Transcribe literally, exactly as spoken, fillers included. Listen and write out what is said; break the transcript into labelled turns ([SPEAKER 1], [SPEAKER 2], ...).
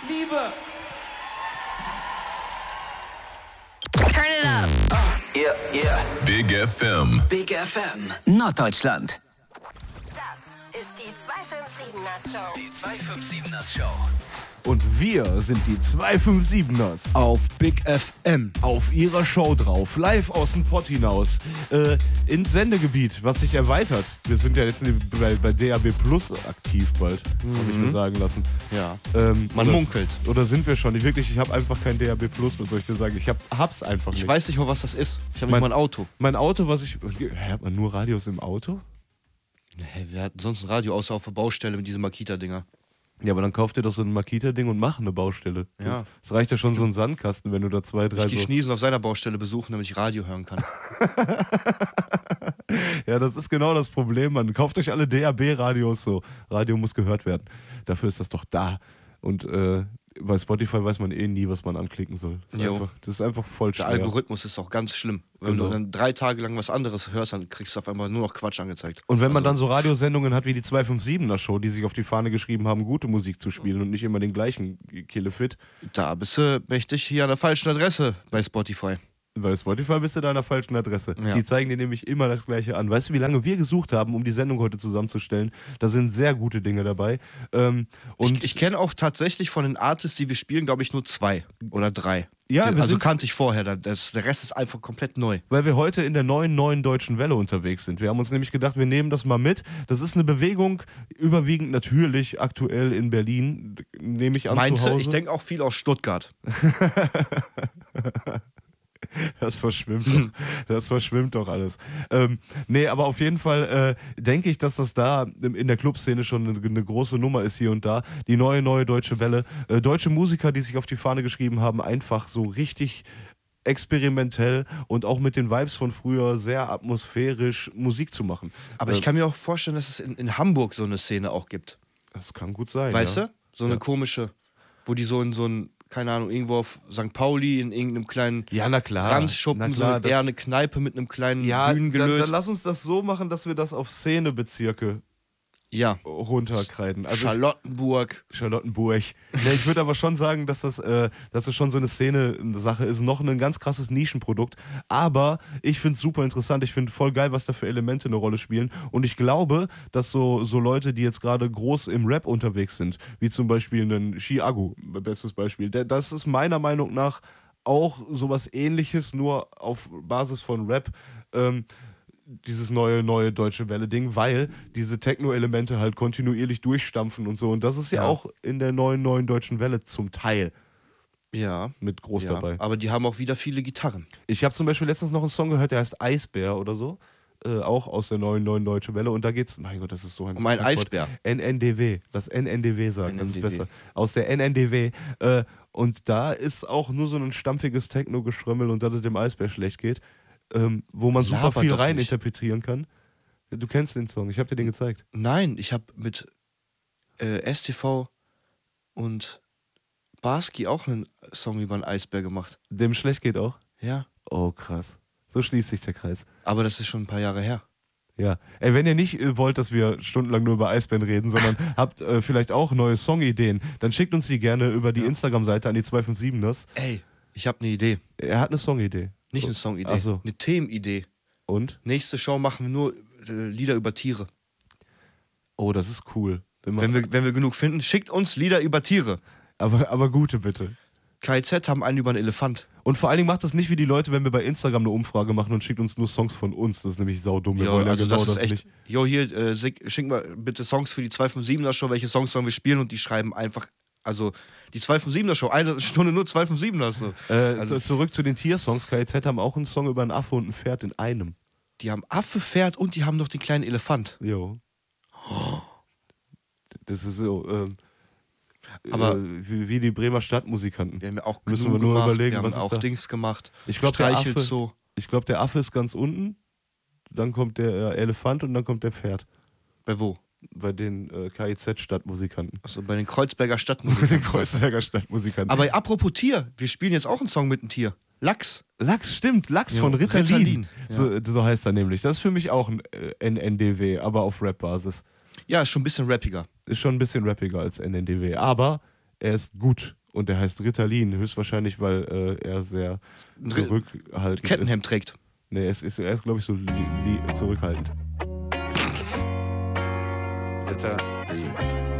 [SPEAKER 1] Liebe.
[SPEAKER 2] Turn it up.
[SPEAKER 3] Yeah, yeah.
[SPEAKER 4] Big F M.
[SPEAKER 3] Big F M. Norddeutschland.
[SPEAKER 2] Das ist die zweihundertsiebener Show.
[SPEAKER 3] Die zweihundertsiebener Show.
[SPEAKER 5] Und wir sind die zweihundertsiebeners.
[SPEAKER 6] Auf Big F M.
[SPEAKER 5] Auf ihrer Show drauf, live aus dem Pott hinaus, äh, ins Sendegebiet, was sich erweitert. Wir sind ja jetzt bei, bei D A B Plus aktiv bald, mhm. habe ich mir sagen lassen.
[SPEAKER 6] Ja,
[SPEAKER 5] ähm,
[SPEAKER 6] man
[SPEAKER 5] oder,
[SPEAKER 6] munkelt.
[SPEAKER 5] Oder sind wir schon? Ich, wirklich, ich habe einfach kein D A B Plus, was soll ich dir sagen? Ich hab, hab's einfach nicht.
[SPEAKER 6] Ich weiß nicht mal, was das ist. Ich habe nicht
[SPEAKER 5] mein,
[SPEAKER 6] mal ein Auto.
[SPEAKER 5] Mein Auto, was ich... Hä, hat man nur Radios im Auto?
[SPEAKER 6] Hey, wir hatten sonst ein Radio, außer auf der Baustelle mit diesen Makita-Dinger.
[SPEAKER 5] Ja, aber dann kauf dir doch so ein Makita-Ding und mach eine Baustelle.
[SPEAKER 6] Ja.
[SPEAKER 5] Es reicht ja schon so ein Sandkasten, wenn du da zwei, drei
[SPEAKER 6] Ich geh
[SPEAKER 5] so...
[SPEAKER 6] Schniesen auf seiner Baustelle besuchen, damit ich Radio hören kann.
[SPEAKER 5] Ja, das ist genau das Problem, man. Kauft euch alle D A B-Radios so. Radio muss gehört werden. Dafür ist das doch da. Und äh, bei Spotify weiß man eh nie, was man anklicken soll. Das ist, einfach, das ist einfach voll schwer.
[SPEAKER 6] Der Algorithmus ist auch ganz schlimm. Wenn
[SPEAKER 5] Genau.
[SPEAKER 6] du dann drei Tage lang was anderes hörst, dann kriegst du auf einmal nur noch Quatsch angezeigt.
[SPEAKER 5] Und wenn man
[SPEAKER 6] also,
[SPEAKER 5] dann so Radiosendungen hat wie die zweihundertsiebener Show, die sich auf die Fahne geschrieben haben, gute Musik zu spielen und nicht immer den gleichen Killefit.
[SPEAKER 6] Da bist du mächtig hier an der falschen Adresse bei Spotify.
[SPEAKER 5] Bei Spotify bist du da an der falschen Adresse.
[SPEAKER 6] Ja.
[SPEAKER 5] Die zeigen dir nämlich immer das Gleiche an. Weißt du, wie lange wir gesucht haben, um die Sendung heute zusammenzustellen? Da sind sehr gute Dinge dabei. Ähm, und
[SPEAKER 6] Ich, ich kenne auch tatsächlich von den Artists, die wir spielen, glaube ich, nur zwei oder drei.
[SPEAKER 5] Ja,
[SPEAKER 6] Den,
[SPEAKER 5] wir
[SPEAKER 6] also
[SPEAKER 5] sind-
[SPEAKER 6] kannte ich vorher. Das, der Rest ist einfach komplett neu.
[SPEAKER 5] weil wir heute in der neuen, neuen Deutschen Welle unterwegs sind. Wir haben uns nämlich gedacht, wir nehmen das mal mit. Das ist eine Bewegung, überwiegend natürlich aktuell in Berlin, nehme ich an,
[SPEAKER 6] Meinst
[SPEAKER 5] zu
[SPEAKER 6] du?
[SPEAKER 5] Hause.
[SPEAKER 6] Ich denke auch viel aus Stuttgart.
[SPEAKER 5] Das verschwimmt doch. Das verschwimmt doch alles. Ähm, nee, aber auf jeden Fall äh, denke ich, dass das da in der Clubszene schon eine, eine große Nummer ist hier und da. Die neue, neue Deutsche Welle. Äh, deutsche Musiker, die sich auf die Fahne geschrieben haben, einfach so richtig experimentell und auch mit den Vibes von früher sehr atmosphärisch Musik zu machen.
[SPEAKER 6] Aber ich kann mir auch vorstellen, dass es in, in Hamburg so eine Szene auch gibt.
[SPEAKER 5] Das kann gut sein.
[SPEAKER 6] Weißt
[SPEAKER 5] ja.
[SPEAKER 6] du? So eine
[SPEAKER 5] Ja.
[SPEAKER 6] komische, wo die so in so ein, keine Ahnung, irgendwo auf Sankt Pauli in irgendeinem kleinen
[SPEAKER 5] Ja, na klar.
[SPEAKER 6] Ranzschuppen,
[SPEAKER 5] Na klar,
[SPEAKER 6] so
[SPEAKER 5] das-
[SPEAKER 6] eher eine Kneipe mit einem kleinen
[SPEAKER 5] Ja, dann,
[SPEAKER 6] Bühnengelöt.
[SPEAKER 5] dann lass uns das so machen, dass wir das auf Szenebezirke
[SPEAKER 6] ja,
[SPEAKER 5] runterkreiden. Also ich-
[SPEAKER 6] Charlottenburg.
[SPEAKER 5] Charlottenburg. Ja, ich würde aber schon sagen, dass das, äh, dass das schon so eine Szene-Sache ist. Noch ein ganz krasses Nischenprodukt. Aber ich finde es super interessant. Ich finde voll geil, was da für Elemente eine Rolle spielen. Und ich glaube, dass so, so Leute, die jetzt gerade groß im Rap unterwegs sind, wie zum Beispiel einen Chiago, bestes Beispiel, der, das ist meiner Meinung nach auch sowas Ähnliches, nur auf Basis von Rap. Ähm, dieses neue, neue Deutsche Welle-Ding, weil diese Techno-Elemente halt kontinuierlich durchstampfen und so. Und das ist ja,
[SPEAKER 6] Ja.
[SPEAKER 5] auch in der neuen, neuen Deutschen Welle zum Teil
[SPEAKER 6] Ja.
[SPEAKER 5] mit groß
[SPEAKER 6] ja.
[SPEAKER 5] dabei.
[SPEAKER 6] Aber die haben auch wieder viele Gitarren.
[SPEAKER 5] Ich habe zum Beispiel letztens noch einen Song gehört, der heißt Eisbär oder so. Äh, auch aus der neuen, neuen Deutsche Welle. Und da geht's, mein Gott, das ist so ein...
[SPEAKER 6] Um einen
[SPEAKER 5] Kackwort.
[SPEAKER 6] Eisbär.
[SPEAKER 5] N N D W. Das N N D W sagen, das ist
[SPEAKER 6] N N D W.
[SPEAKER 5] besser. Aus der N N D W. Äh, und da ist auch nur so ein stampfiges Techno-Geschrömmel und dass es dem Eisbär schlecht geht, ähm, wo man super
[SPEAKER 6] Laber
[SPEAKER 5] viel
[SPEAKER 6] doch
[SPEAKER 5] rein
[SPEAKER 6] nicht.
[SPEAKER 5] interpretieren kann. Du kennst den Song, ich habe dir den gezeigt.
[SPEAKER 6] Nein, ich habe mit äh, S T V und Barski auch einen Song über einen Eisbär gemacht.
[SPEAKER 5] Dem schlecht geht auch?
[SPEAKER 6] Ja.
[SPEAKER 5] Oh, krass. So schließt sich der Kreis.
[SPEAKER 6] Aber das ist schon ein paar Jahre her.
[SPEAKER 5] Ja. Ey, wenn ihr nicht äh, wollt, dass wir stundenlang nur über Eisbären reden, sondern habt äh, vielleicht auch neue Songideen, dann schickt uns die gerne über die Instagram-Seite an die zweihundertsiebeners.
[SPEAKER 6] Ey, ich habe eine Idee.
[SPEAKER 5] Er hat eine Songidee.
[SPEAKER 6] Nicht eine Songidee,
[SPEAKER 5] Ach so.
[SPEAKER 6] eine Themenidee.
[SPEAKER 5] Und?
[SPEAKER 6] Nächste Show machen wir nur äh, Lieder über Tiere.
[SPEAKER 5] Oh, das ist cool. Wenn man,
[SPEAKER 6] Wenn wir, wenn wir genug finden, schickt uns Lieder über Tiere.
[SPEAKER 5] aber, aber gute bitte.
[SPEAKER 6] K Z haben einen über einen Elefant.
[SPEAKER 5] Und vor allen Dingen macht das nicht wie die Leute, wenn wir bei Instagram eine Umfrage machen und schickt uns nur Songs von uns. Das ist nämlich saudumm. Wir
[SPEAKER 6] Jo,
[SPEAKER 5] wollen ja
[SPEAKER 6] also
[SPEAKER 5] genau
[SPEAKER 6] das ist echt.
[SPEAKER 5] nicht.
[SPEAKER 6] Jo, hier, äh, schick mal bitte Songs für die zweihundertsiebener Show. Welche Songs sollen wir spielen? Und die schreiben einfach, also die zweihundertsiebener Show, eine Stunde nur zweihundertsiebener. So.
[SPEAKER 5] Äh,
[SPEAKER 6] Also
[SPEAKER 5] zu- zurück zu den Tiersongs. K Z haben auch einen Song über einen Affe und ein Pferd in einem.
[SPEAKER 6] Die haben Affe, Pferd und die haben noch den kleinen Elefant.
[SPEAKER 5] Jo. Das ist so, ähm,
[SPEAKER 6] Aber-
[SPEAKER 5] äh, wie, wie die Bremer Stadtmusikanten.
[SPEAKER 6] Wir haben ja auch
[SPEAKER 5] Müssen
[SPEAKER 6] genug
[SPEAKER 5] wir nur
[SPEAKER 6] gemacht.
[SPEAKER 5] überlegen,
[SPEAKER 6] wir haben
[SPEAKER 5] was ist
[SPEAKER 6] auch
[SPEAKER 5] da?
[SPEAKER 6] Dings gemacht.
[SPEAKER 5] Ich glaube, der Affe,
[SPEAKER 6] Streichelzoo.
[SPEAKER 5] ich glaub, der Affe ist ganz unten, dann kommt der äh, Elefant und dann kommt der Pferd.
[SPEAKER 6] Bei wo?
[SPEAKER 5] Bei den äh, K I Z-Stadtmusikanten.
[SPEAKER 6] Also bei den Kreuzberger
[SPEAKER 5] Den
[SPEAKER 6] Stadtmusikern.
[SPEAKER 5] Kreuzberger Stadtmusikanten.
[SPEAKER 6] Aber apropos Tier, wir spielen jetzt auch einen Song mit einem Tier. Lachs.
[SPEAKER 5] Lachs, stimmt, Lachs
[SPEAKER 6] Jo,
[SPEAKER 5] von Ritalin.
[SPEAKER 6] Ritalin, ja.
[SPEAKER 5] So, so heißt er nämlich. Das ist für mich auch ein äh, N N D W, aber auf Rap-Basis.
[SPEAKER 6] Ja, ist schon ein bisschen rappiger.
[SPEAKER 5] Ist schon ein bisschen rappiger als N N D W. Aber er ist gut und er heißt Ritalin, höchstwahrscheinlich, weil äh, er sehr zurückhaltend
[SPEAKER 6] Kettenhemd
[SPEAKER 5] ist.
[SPEAKER 6] trägt.
[SPEAKER 5] Nee, er ist, ist, er ist glaube ich, so li, li, zurückhaltend.
[SPEAKER 3] Ritalin.